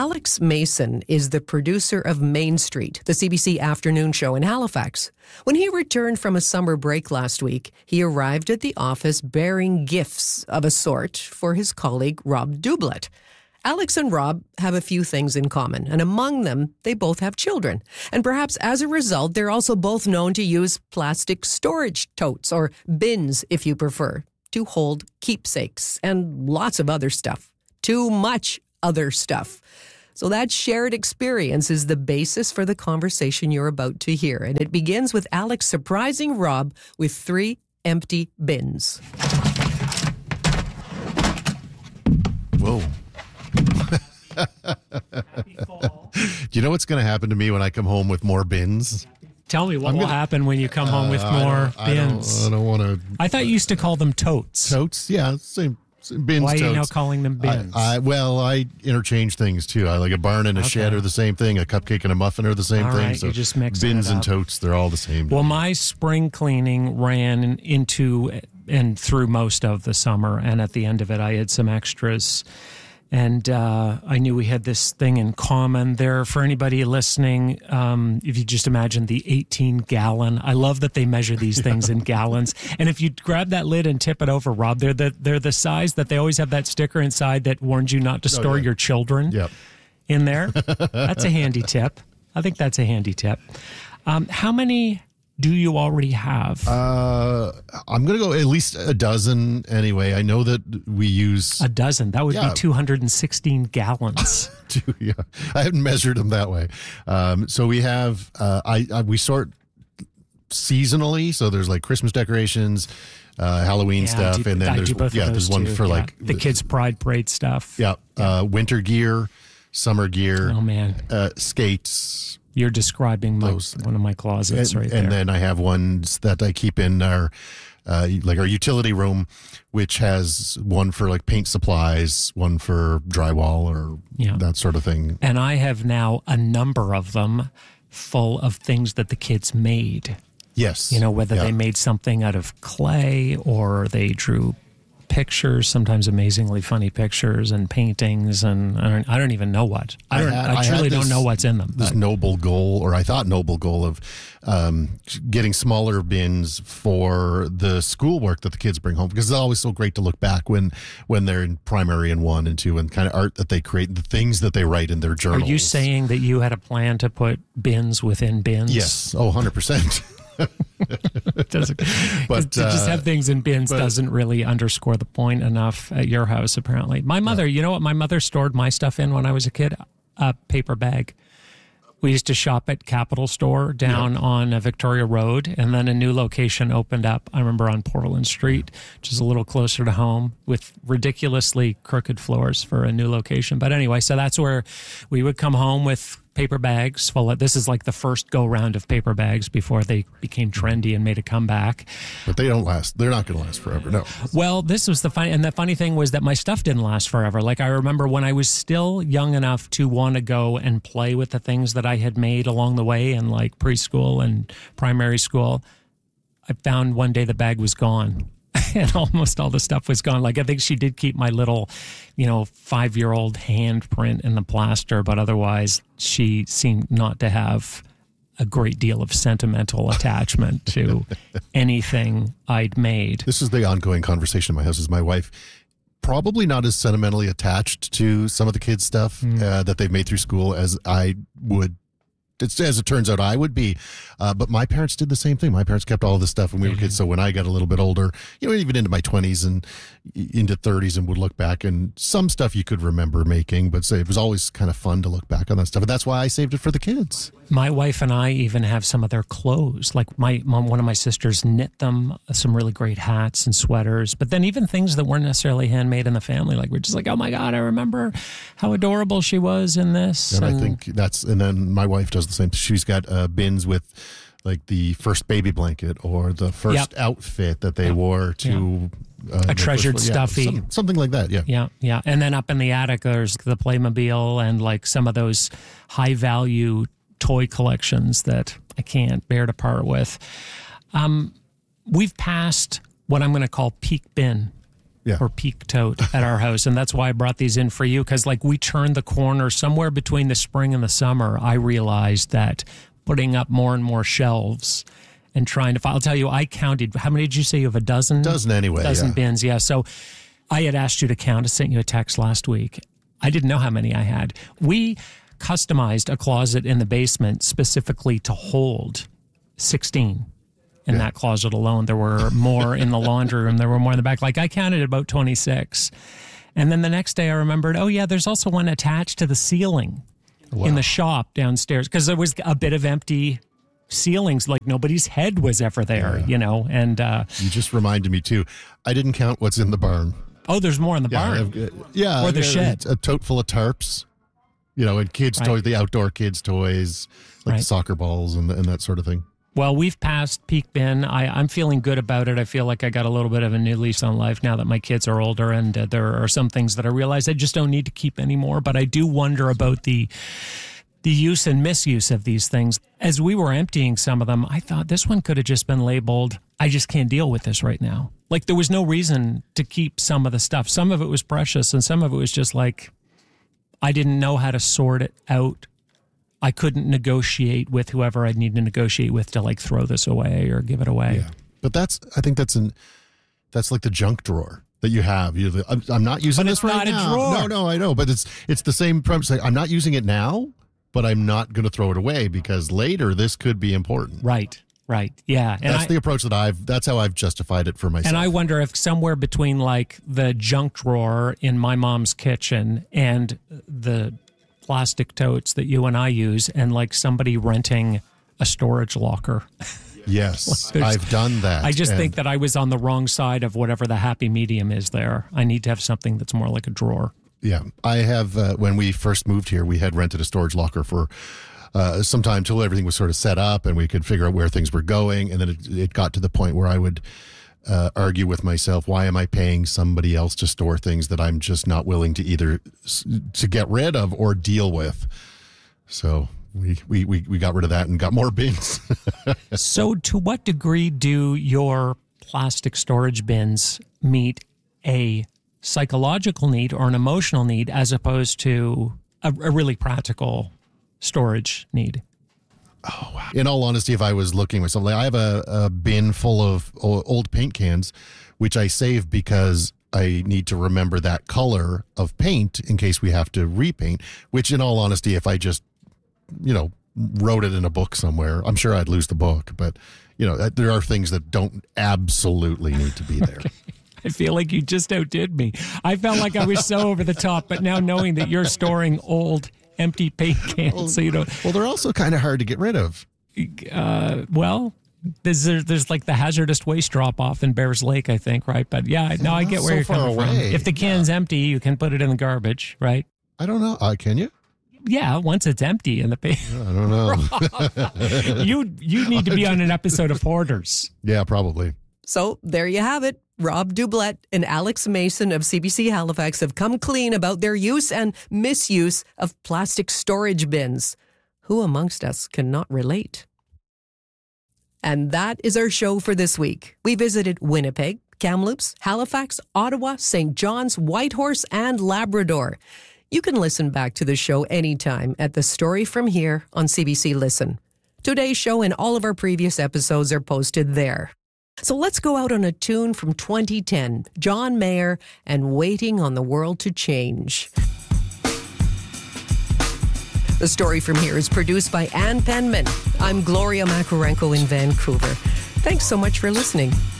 Alex Mason is the producer of Main Street, the CBC afternoon show in Halifax. When he returned from a summer break last week, he arrived at the office bearing gifts of a sort for his colleague Rob Doublet. Alex and Rob have a few things in common, and among them, they both have children. And perhaps as a result, they're also both known to use plastic storage totes, or bins if you prefer, to hold keepsakes and lots of other stuff. Too much other stuff. So that shared experience is the basis for the conversation you're about to hear. And it begins with Alex surprising Rob with 3 empty bins. Whoa. Do you know what's going to happen to me when I come home with more bins? Tell me what will happen when you come home with more bins. I don't want to. I thought you used to call them totes. Totes? Yeah, same bins. Why are you totes. now calling them bins? I interchange things too. I like a barn and a shed are the same thing. A cupcake and a muffin are the same all thing. Right, so you just mix bins it up. and totes, they're all the same. Well, my spring cleaning ran into and through most of the summer, and at the end of it, I had some extras. And I knew we had this thing in common there. For anybody listening, if you just imagine the 18-gallon, I love that they measure these things in gallons. And if you grab that lid and tip it over, Rob, they're the size that they always have that sticker inside that warns you not to store your children in there. That's a handy tip. I think that's a handy tip. How many do you already have? I'm going to go at least a dozen anyway. I know that we use... A dozen. That would be 216 gallons. Yeah, I haven't measured them that way. So we have... we sort seasonally, so there's like Christmas decorations, Halloween stuff, and then there's one for like... The kids' Pride Parade stuff. Yeah. Winter gear, summer gear. Oh, man. Skates... You're describing one of my closets right there. And then I have ones that I keep in our utility room, which has one for like paint supplies, one for drywall or that sort of thing. And I have now a number of them full of things that the kids made. Yes. You know, whether they made something out of clay or they drew pictures, sometimes amazingly funny pictures and paintings, and I don't even know what. I truly don't know what's in them. This noble goal, or I thought noble goal of getting smaller bins for the schoolwork that the kids bring home, because it's always so great to look back when they're in primary and 1 and 2 and kind of art that they create, the things that they write in their journals. Are you saying that you had a plan to put bins within bins? Yes. 100%. But to just have things in bins doesn't really underscore the point enough at your house, apparently. My mother, you know what my mother stored my stuff in when I was a kid? A paper bag. We used to shop at Capital Store down on Victoria Road, and then a new location opened up, I remember, on Portland Street, which is a little closer to home, with ridiculously crooked floors for a new location. But anyway, so that's where we would come home with paper bags full of, this is like the first go-round of paper bags before they became trendy and made a comeback. But they don't last. They're not going to last forever, no. Well, this was the funny thing was that my stuff didn't last forever. Like, I remember when I was still young enough to want to go and play with the things that I had made along the way in like preschool and primary school, I found one day the bag was gone. And almost all the stuff was gone. Like, I think she did keep my little, 5-year-old handprint in the plaster, but otherwise she seemed not to have a great deal of sentimental attachment to anything I'd made. This is the ongoing conversation in my house, is my wife probably not as sentimentally attached to some of the kids' stuff that they've made through school as I would. As it turns out, I would be. But my parents did the same thing. My parents kept all of this stuff when we were kids. So when I got a little bit older, even into my 20s and into 30s, and would look back, and some stuff you could remember making, but it was always kind of fun to look back on that stuff. And that's why I saved it for the kids. My wife and I even have some of their clothes. Like one of my sisters knit them some really great hats and sweaters. But then even things that weren't necessarily handmade in the family, like we're just like, oh my God, I remember how adorable she was in this. And I think and then my wife does the same. She's got bins with like the first baby blanket or the first outfit that they wore to a treasured stuffy. Something like that, Yeah. And then up in the attic, there's the Playmobil and like some of those high value toy collections that I can't bear to part with. We've passed what I'm going to call peak bin or peak tote at our house. And that's why I brought these in for you, because like we turned the corner somewhere between the spring and the summer. I realized that putting up more and more shelves and trying to, I'll tell you, I counted, how many did you say you have? A dozen? Dozen anyway. Dozen bins, yeah. So I had asked you to count. I sent you a text last week. I didn't know how many I had. We customized a closet in the basement specifically to hold 16 in that closet alone. There were more in the laundry room. There were more in the back. Like I counted about 26. And then the next day I remembered, oh yeah, there's also one attached to the ceiling in the shop downstairs, because there was a bit of empty ceilings, like nobody's head was ever there, you know. And you just reminded me too. I didn't count what's in the barn. Oh, there's more in the barn. Or the shed. A tote full of tarps, you know, and kids' toys, the outdoor kids' toys, like soccer balls and that sort of thing. Well, we've passed peak bin. I'm feeling good about it. I feel like I got a little bit of a new lease on life now that my kids are older, and there are some things that I realize I just don't need to keep anymore. But I do wonder about the use and misuse of these things. As we were emptying some of them, I thought this one could have just been labeled, I just can't deal with this right now. Like there was no reason to keep some of the stuff. Some of it was precious and some of it was just like, I didn't know how to sort it out. I couldn't negotiate with whoever I'd need to negotiate with to like throw this away or give it away. Yeah. But I think that's like the junk drawer that you have. I'm not using this right now. But it's not a drawer. No, I know. But it's the same premise. Like, I'm not using it now, but I'm not going to throw it away because later this could be important. Right. Yeah. And that's the approach that's how I've justified it for myself. And I wonder if somewhere between like the junk drawer in my mom's kitchen and the plastic totes that you and I use, and like somebody renting a storage locker. Yes, I've done that. I just think that I was on the wrong side of whatever the happy medium is there. I need to have something that's more like a drawer. Yeah, I have. When we first moved here, we had rented a storage locker for some time till everything was sort of set up and we could figure out where things were going. And then it got to the point where I would argue with myself, why am I paying somebody else to store things that I'm just not willing to either to get rid of or deal with? So we got rid of that and got more bins. So to what degree do your plastic storage bins meet a psychological need or an emotional need as opposed to a really practical storage need? Oh, wow. In all honesty, if I was looking myself, like I have a bin full of old paint cans, which I save because I need to remember that color of paint in case we have to repaint, which in all honesty, if I just, wrote it in a book somewhere, I'm sure I'd lose the book. But, there are things that don't absolutely need to be there. Okay. I feel like you just outdid me. I felt like I was so over the top, but now knowing that you're storing old empty paint cans, Well, they're also kind of hard to get rid of. There's like the hazardous waste drop off in Bears Lake, I think, right? But yeah, no, I get where you're coming from. If the can's empty, you can put it in the garbage, right? I don't know. Can you? Yeah, once it's empty in the paint. I don't know. You need to be on an episode of Hoarders. Yeah, probably. So there you have it. Rob Dublett and Alex Mason of CBC Halifax have come clean about their use and misuse of plastic storage bins. Who amongst us cannot relate? And that is our show for this week. We visited Winnipeg, Kamloops, Halifax, Ottawa, St. John's, Whitehorse, and Labrador. You can listen back to the show anytime at The Story From Here on CBC Listen. Today's show and all of our previous episodes are posted there. So let's go out on a tune from 2010, John Mayer and Waiting on the World to Change. The Story From Here is produced by Ann Penman. I'm Gloria Makarenko in Vancouver. Thanks so much for listening.